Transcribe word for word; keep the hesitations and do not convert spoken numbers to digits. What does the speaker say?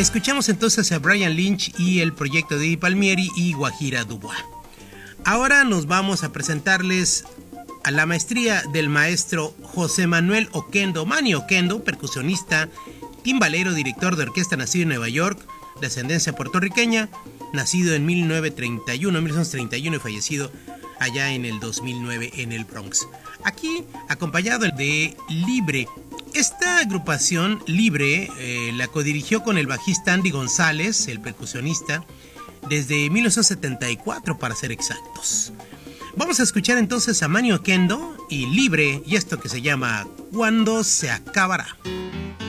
Escuchamos entonces a Brian Lynch y el proyecto de Eddie Palmieri y Guajira Dubois. Ahora nos vamos a presentarles a la maestría del maestro José Manuel Oquendo, Manny Oquendo, percusionista, timbalero, director de orquesta, nacido en Nueva York, de ascendencia puertorriqueña, nacido en mil novecientos treinta y uno, mil novecientos treinta y uno y fallecido allá en el dos mil nueve en el Bronx. Aquí acompañado de Libre. Esta agrupación Libre eh, la codirigió con el bajista Andy González, el percusionista, desde mil novecientos setenta y cuatro para ser exactos. Vamos a escuchar entonces a Manny Oquendo y Libre y esto que se llama ¿Cuándo se acabará?